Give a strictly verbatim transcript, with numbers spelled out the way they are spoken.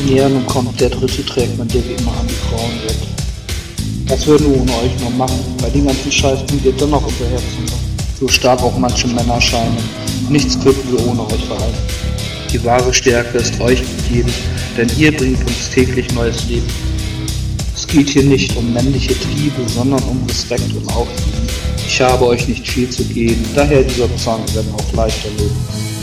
Ja, nun kommt der dritte Track, mit dem wir immer an die Frauen wird. Was würden wir ohne euch noch machen? Bei den ganzen Scheiß sind wir dennoch unser Herzen. So stark auch manche Männer scheinen. Nichts könnten wir ohne euch verhalten. Die wahre Stärke ist euch gegeben, denn ihr bringt uns täglich neues Leben. Es geht hier nicht um männliche Triebe, sondern um Respekt und Aufliebe. Ich habe euch nicht viel zu geben, daher dieser Song werden auch leichter leben.